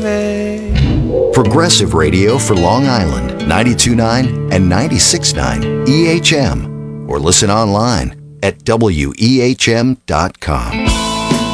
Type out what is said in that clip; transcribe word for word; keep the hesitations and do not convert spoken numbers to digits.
me. Progressive radio for Long Island, ninety-two point nine and ninety-six point nine E H M. Or listen online at W E H M dot com.